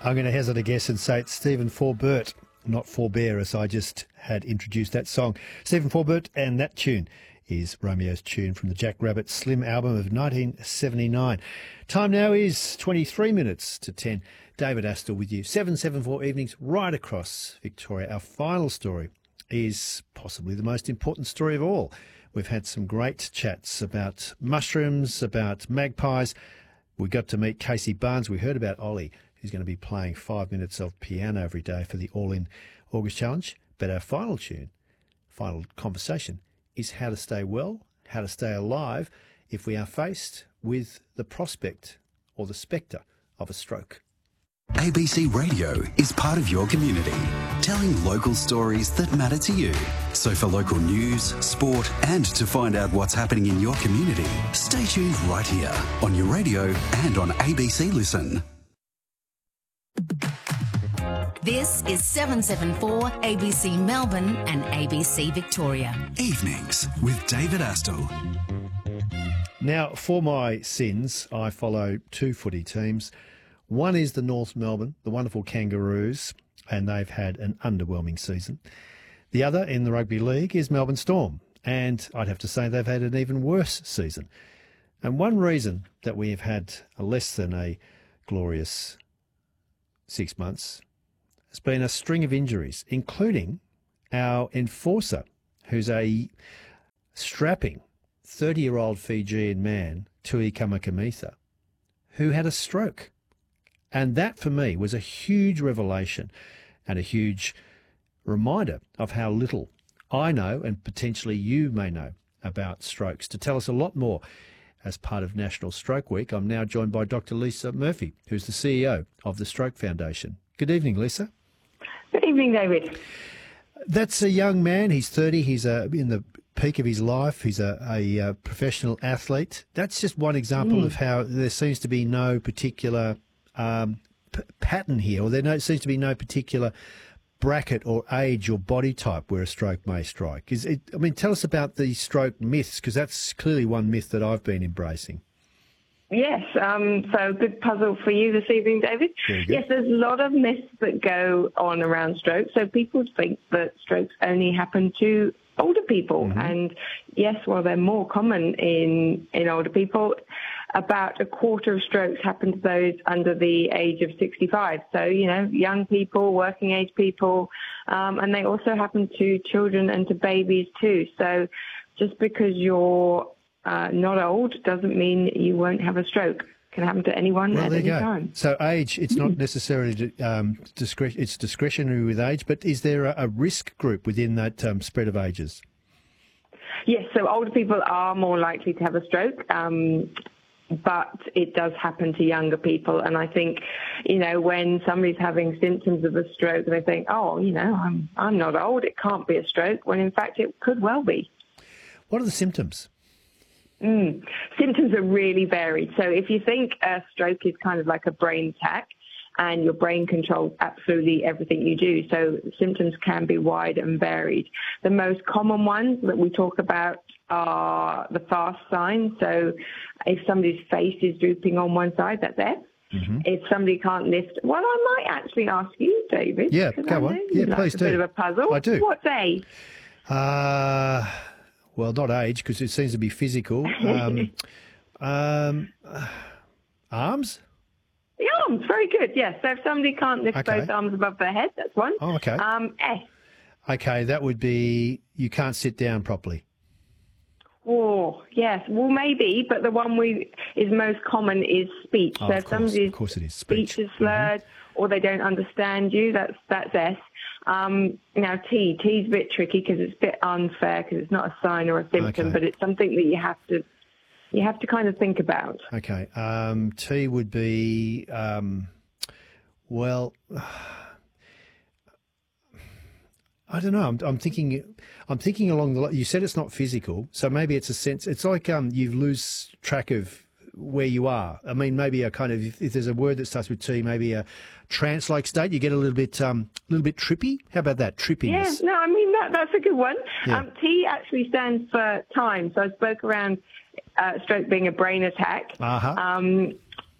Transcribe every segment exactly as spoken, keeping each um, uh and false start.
I'm going to hazard a guess and say it's Stephen Forbert, not Forbear, as I just had introduced that song. Stephen Forbert, and that tune is Romeo's Tune from the Jack Rabbit Slim album of nineteen seventy-nine. Time now is twenty-three minutes to ten. David Astle with you. seven seventy-four evenings right across Victoria. Our final story is possibly the most important story of all. We've had some great chats about mushrooms, about magpies. We got to meet Casey Barnes. We heard about Ollie, who's going to be playing five minutes of piano every day for the All In August Challenge. But our final tune, final conversation, is how to stay well, how to stay alive if we are faced with the prospect or the spectre of a stroke. A B C Radio is part of your community, telling local stories that matter to you. So for local news, sport, and to find out what's happening in your community, stay tuned right here on your radio and on A B C Listen. This is seven seventy-four A B C Melbourne and A B C Victoria. Evenings with David Astle. Now, for my sins, I follow two footy teams. One is the North Melbourne, the wonderful Kangaroos, and they've had an underwhelming season. The other in the rugby league is Melbourne Storm, and I'd have to say they've had an even worse season. And one reason that we have had a less than a glorious six months has been a string of injuries, including our enforcer, who's a strapping thirty-year-old Fijian man, Tui Kamakamitha, who had a stroke. And that, for me, was a huge revelation and a huge reminder of how little I know, and potentially you may know, about strokes. To tell us a lot more, as part of National Stroke Week, I'm now joined by Doctor Lisa Murphy, who's the C E O of the Stroke Foundation. Good evening, Lisa. Good evening, David. That's a young man. He's thirty. He's uh, in the peak of his life. He's a, a, a professional athlete. That's just one example mm. of how there seems to be no particular um, p- pattern here, or there no, seems to be no particular bracket or age or body type where a stroke may strike. Is it? I mean, tell us about the stroke myths, because that's clearly one myth that I've been embracing. Yes, um, so good puzzle for you this evening, David. Yes, there's a lot of myths that go on around stroke. So people think that strokes only happen to older people. Mm-hmm. And yes, while they're more common in, in older people, about a quarter of strokes happen to those under the age of sixty-five. So, you know, young people, working age people, um, and they also happen to children and to babies too. So just because you're Uh, not old doesn't mean you won't have a stroke. It can happen to anyone well, at there any you go. time. So age, it's not necessarily um, discre- it's discretionary with age, but is there a, a risk group within that um, spread of ages? Yes, so older people are more likely to have a stroke, um, but it does happen to younger people. And I think, you know, when somebody's having symptoms of a stroke, they think, oh, you know, I'm I'm not old, it can't be a stroke, when in fact it could well be. What are the symptoms? Mm. Symptoms are really varied. So if you think a stroke is kind of like a brain attack and your brain controls absolutely everything you do, so symptoms can be wide and varied. The most common ones that we talk about are the fast signs. So if somebody's face is drooping on one side, that's F. Mm-hmm. If somebody can't lift, well, I might actually ask you, David. Yeah, go on. Yeah, like please a do. A bit of a puzzle. I do. What's A? Uh... Well, not age, because it seems to be physical. Um, um, uh, arms? The arms, very good, yes. So if somebody can't lift okay. both arms above their head, that's one. Oh, okay. Um, S. Okay, that would be you can't sit down properly. Oh, yes. Well, maybe, but the one we is most common is speech. Oh, so of if course, somebody's of course it is. Speech, speech is slurred mm-hmm. or they don't understand you, that's that's S. Um, now, T. T is a bit tricky because it's a bit unfair because it's not a sign or a symptom, okay. but it's something that you have to you have to kind of think about. Okay. Um, T would be, um, well, I don't know. I'm, I'm thinking, I'm thinking along the. You said it's not physical, so maybe it's a sense. It's like um, you lose track of where you are. I mean, maybe a kind of, if, if there's a word that starts with T, maybe a trance-like state. You get a little bit, um, a little bit trippy. How about that? Trippiness. Yeah, no, I mean that that's a good one. Yeah. Um, T actually stands for time. So I spoke around uh, stroke being a brain attack. Uh-huh. Um,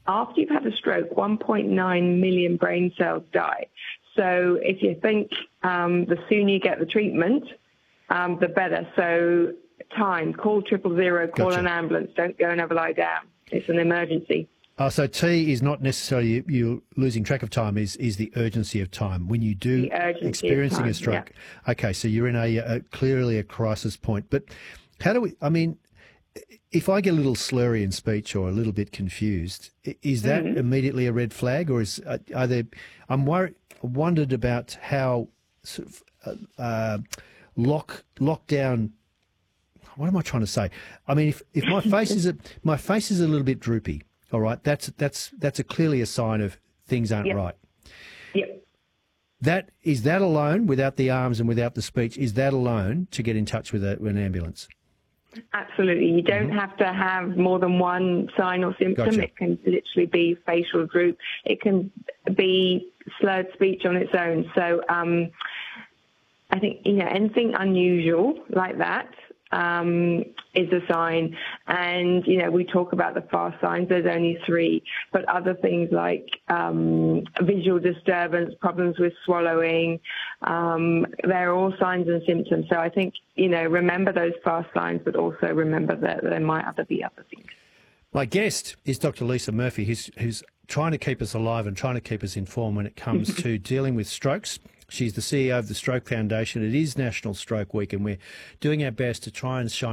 after you've had a stroke, one point nine million brain cells die. So if you think um, the sooner you get the treatment, um, the better. So time, call triple zero, call Gotcha. an ambulance, don't go and have a lie down. It's an emergency. Oh, so T is not necessarily you losing track of time, is is the urgency of time when you do The urgency of experiencing time, a stroke. yeah. Okay, so you're in a, a clearly a crisis point. But how do we, I mean, if I get a little slurry in speech or a little bit confused, i- is that Mm-hmm. immediately a red flag, or is are are there? I'm worried, wondered about how sort of uh, uh, lock lockdown. What am I trying to say? I mean, if, if my face is a my face is a little bit droopy, all right, that's that's that's a clearly a sign of things aren't Yep. right. Yep. That is that alone, without the arms and without the speech, is that alone to get in touch with, a, with an ambulance? Absolutely. You don't have to have more than one sign or symptom. Gotcha. It can literally be facial droop. It can be slurred speech on its own. So um, I think, you know, anything unusual like that um, is a sign. And, you know, we talk about the fast signs. There's only three. But other things like um, visual disturbance, problems with swallowing, um, they're all signs and symptoms. So I think, you know, remember those fast signs, but also remember that there might other be other things. My guest is Doctor Lisa Murphy, who's, who's trying to keep us alive and trying to keep us informed when it comes to dealing with strokes. She's the C E O of the Stroke Foundation. It is National Stroke Week, and we're doing our best to try and shine